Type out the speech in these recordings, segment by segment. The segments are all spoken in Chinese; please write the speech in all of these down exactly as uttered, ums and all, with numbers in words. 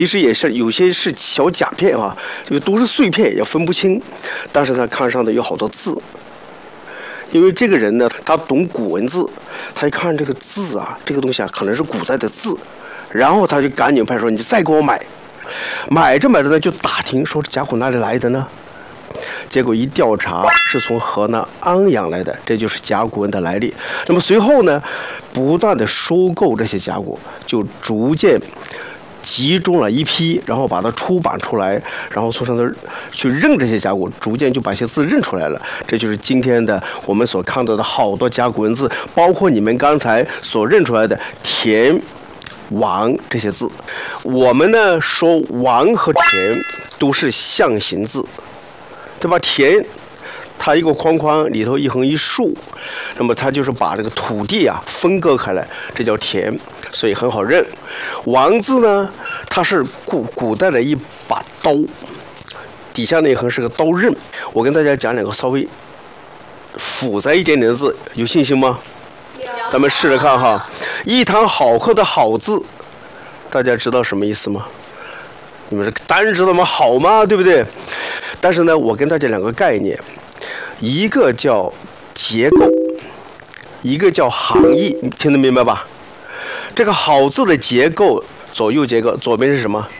其实也是有些是小甲片啊，这个都是碎片，也分不清。但是呢，看上的有好多字，因为这个人呢，他懂古文字，他一看这个字啊，这个东西啊，可能是古代的字，然后他就赶紧派说：“你再给我买。”买着买着呢，就打听说这甲骨哪里来的呢？结果一调查，是从河南安阳来的，这就是甲骨文的来历。那么随后呢，不断的收购这些甲骨，就逐渐集中了一批，然后把它出版出来，然后从上头去认这些甲骨，逐渐就把一些字认出来了。这就是今天的我们所看到的好多甲骨文字，包括你们刚才所认出来的田、王这些字。我们呢说王和田都是象形字，对吧？田它一个框框里头一横一竖，那么它就是把这个土地啊分割开来，这叫田，所以很好认。王字呢，它是古古代的一把刀，底下那一横是个刀刃。我跟大家讲两个稍微复杂一点点的字，有信心吗？咱们试着看哈。一堂好课的好字，大家知道什么意思吗？你们是当然知道吗？好吗？对不对？但是呢，我跟大家两个概念。一个叫结构，一个叫行义，你听得明白吧？这个好字的结构，左右结构，左边是什么？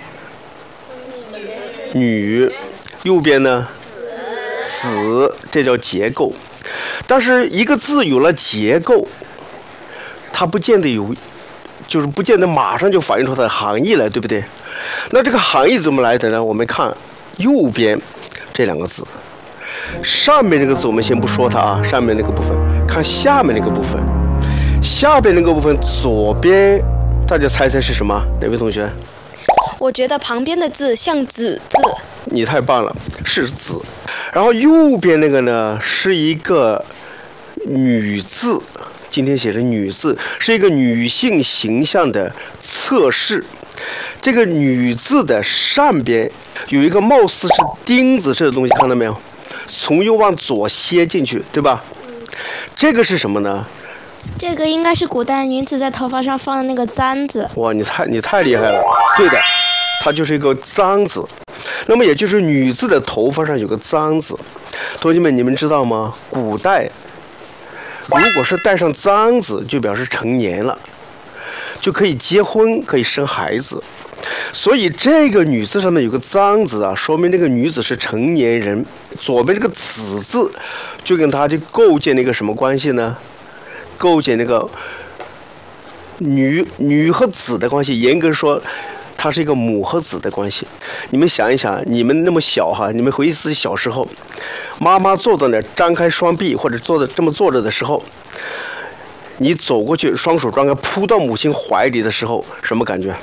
女，右边呢？子，这叫结构。但是一个字有了结构，它不见得有，就是不见得马上就反映出它的含义来，对不对？那这个含义怎么来的呢？我们看右边这两个字。上面这个字我们先不说它啊，上面那个部分，看下面那个部分，下边那个部分左边，大家猜猜是什么？哪位同学？ 我觉得旁边的字像子字。 你太棒了，是子。然后右边那个呢，是一个女字，今天写成女字，是一个女性形象的测试。这个女字的上边有一个貌似是钉子似的东西，看到没有？从右往左楔进去，对吧？这个是什么呢？ 这个应该是古代女子在头发上放的那个簪子。 哇，你太你太厉害了！对的，它就是一个簪子。那么也就是女字的头发上有个簪子。同学们，你们知道吗？古代如果是戴上簪子，就表示成年了，就可以结婚，可以生孩子。所以这个女字上面有个簪子啊，说明这个女子是成年人。左边这个子字就跟她就构建那个什么关系呢？构建那个女女和子的关系。严格说，它是一个母和子的关系。你们想一想，你们那么小哈，你们回忆自己小时候，妈妈坐在那儿张开双臂或者坐的这么坐着的时候，你走过去，双手张开扑到母亲怀里的时候，什么感觉？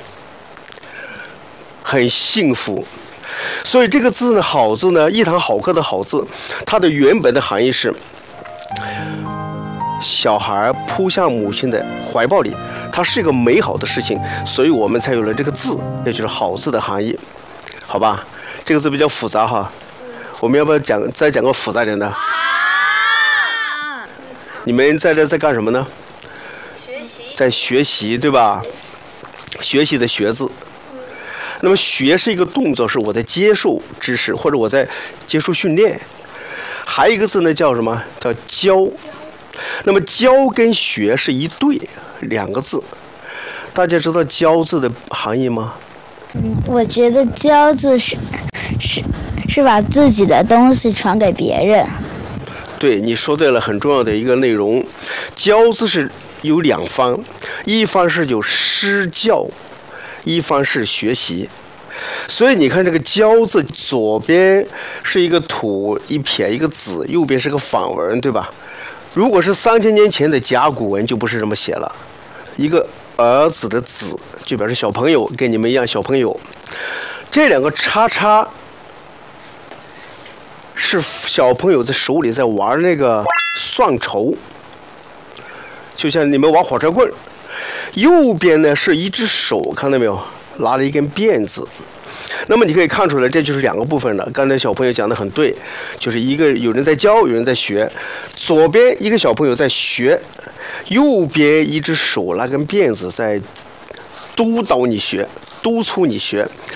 很幸福。所以这个字呢，好字呢，一堂好课的好字，它的原本的含义是小孩扑向母亲的怀抱里，它是一个美好的事情，所以我们才有了这个字，也就是好字的含义。好吧，这个字比较复杂哈，我们要不要讲再讲个复杂点的？你们在这在干什么呢？ 学习。 在学习，对吧？学习的学字。那么学是一个动作，是我在接受知识，或者我在接受训练。还有一个字呢，叫什么？叫教。那么教跟学是一对，两个字。大家知道教字的含义吗？ 嗯，我觉得教字是是是把自己的东西传给别人。 对，你说对了，很重要的一个内容。教字是有两方，一方是有施教，一方是学习。所以你看这个教字，左边是一个土一撇一个子，右边是个反文，对吧？如果是三千年前的甲骨文，就不是这么写了。一个儿子的子就表示小朋友，跟你们一样小朋友。这两个叉叉是小朋友在手里在玩那个算筹，就像你们玩火车棍。右边呢是一只手，看到没有？拿了一根辫子。那么你可以看出来，这就是两个部分了。刚才小朋友讲得很对，就是一个有人在教，有人在学。左边一个小朋友在学，右边一只手拿根辫子在督导你学，督促你学。